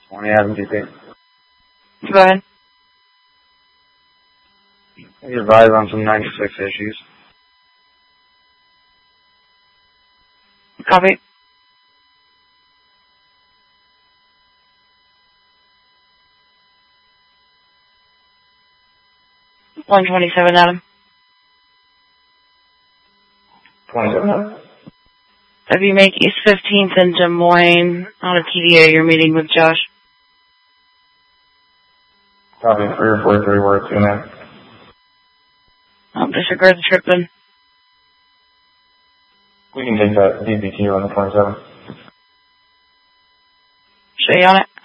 20 Adam DP. Go ahead. I get advised on some 96 issues. Copy. 127, Adam. 27. If you make East 15th in Des Moines on a TDA, you're meeting with Josh. Copy 343 words, 2 minutes. Disregard the trip then. We can take that DBQ on the 27th. Show you on it.